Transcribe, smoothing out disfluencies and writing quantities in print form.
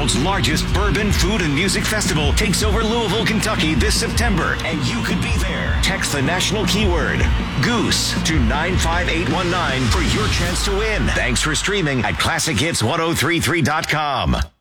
world's largest bourbon, food, and music festival takes over Louisville, Kentucky this September, and you could be there. Text the national keyword Goose to 95819 for your chance to win. Thanks for streaming at ClassicHits1033.com.